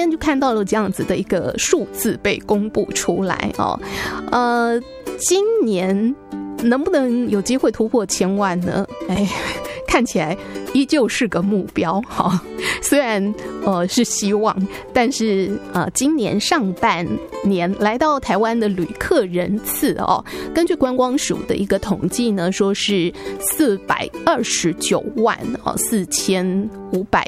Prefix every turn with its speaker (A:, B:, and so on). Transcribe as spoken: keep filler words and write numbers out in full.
A: 天就看到了这样子的一个数字被公布出来哦，呃，今年能不能有机会突破千万呢？哎，看起来依旧是个目标哈。虽然呃是希望，但是呃今年上半年来到台湾的旅客人次哦，根据观光署的一个统计呢，说是四百二十九万哦，四千五百